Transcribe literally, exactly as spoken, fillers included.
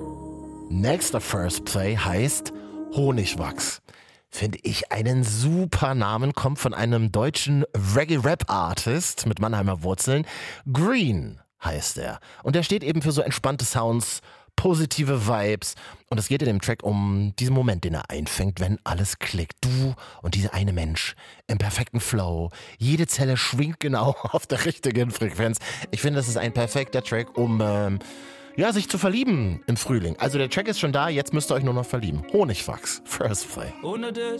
Nächster First Play heißt Honigwachs. Finde ich einen super Namen, kommt von einem deutschen Reggae-Rap-Artist mit Mannheimer Wurzeln. Green heißt er. Und der steht eben für so entspannte Sounds, positive Vibes. Und es geht in dem Track um diesen Moment, den er einfängt, wenn alles klickt. Du und dieser eine Mensch im perfekten Flow. Jede Zelle schwingt genau auf der richtigen Frequenz. Ich finde, das ist ein perfekter Track, um ähm, ja, sich zu verlieben im Frühling. Also der Track ist schon da, jetzt müsst ihr euch nur noch verlieben. Honigwachs, First Play. Ohne dich